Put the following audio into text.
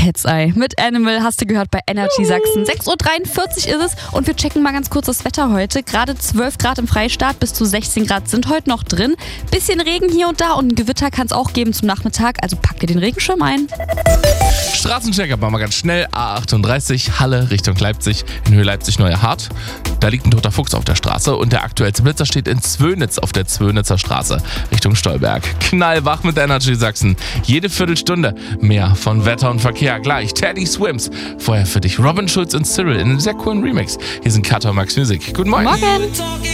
Cat's Eye mit Animal hast du gehört bei Energy Sachsen. 6.43 Uhr ist es und wir checken mal ganz kurz das Wetter heute. Gerade 12 Grad im Freistaat, bis zu 16 Grad sind heute noch drin. Bisschen Regen hier und da und ein Gewitter kann es auch geben zum Nachmittag, also pack dir den Regenschirm ein. Straßencheck-up machen wir ganz schnell. A38 Halle Richtung Leipzig, in Höhe Leipzig-Neuer Hart. Da liegt ein toter Fuchs auf der Straße und der aktuellste Blitzer steht in Zwönitz auf der Zwönitzer Straße Richtung Stolberg. Knallwach mit Energy Sachsen. Jede Viertelstunde mehr von Wetter und Verkehr. Gleich Teddy Swims. Vorher für dich Robin Schulz und Cyril in einem sehr coolen Remix. Hier sind Kata und Max Music. Guten Morgen. Morgen.